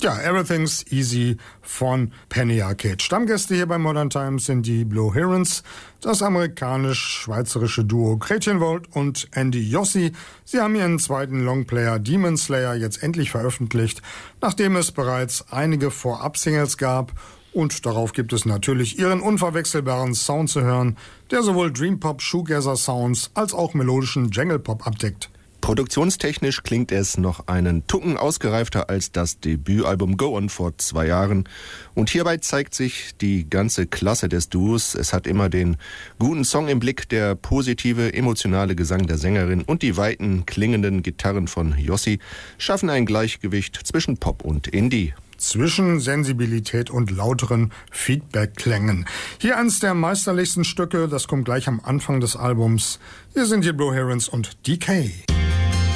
Ja, Everything's Easy von Penny Arcade. Stammgäste hier bei Modern Times sind die Blue Herons, das amerikanisch-schweizerische Duo Gretchen Wold und Andy Jossi. Sie haben ihren zweiten Longplayer Demon Slayer jetzt endlich veröffentlicht, nachdem es bereits einige Vorab-Singles gab. Und darauf gibt es natürlich ihren unverwechselbaren Sound zu hören, der sowohl Dreampop, Shoegazer-Sounds als auch melodischen Jangle-Pop abdeckt. Produktionstechnisch klingt es noch einen Tucken ausgereifter als das Debütalbum Go On vor 2 Jahren. Und hierbei zeigt sich die ganze Klasse des Duos. Es hat immer den guten Song im Blick, der positive, emotionale Gesang der Sängerin und die weiten, klingenden Gitarren von Jossi schaffen ein Gleichgewicht zwischen Pop und Indie. Zwischen Sensibilität und lauteren Feedback-Klängen. Hier eines der meisterlichsten Stücke, das kommt gleich am Anfang des Albums. Hier sind die Blue Herons und DK.